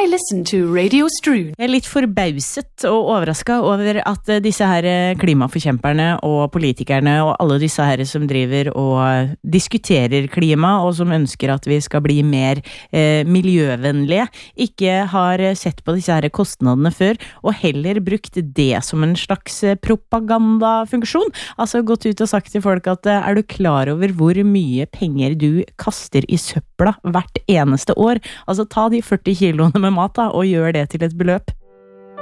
listen to Radio Strud. Jeg litt forbauset og overrasket over at disse her klimaforkjemperne og politikerne og alle disse her som driver og diskuterer klima og som ønsker at vi skal bli mer miljøvennlige, ikke har sett på disse her kostnadene før og heller brukt det som en slags propagandafunksjon. Altså gått ut og sagt til folk at er du klar over hvor mye penger du kaster i søpla hvert eneste år? Altså ta de 40 kiloene med mat da, og gjør det til et beløp.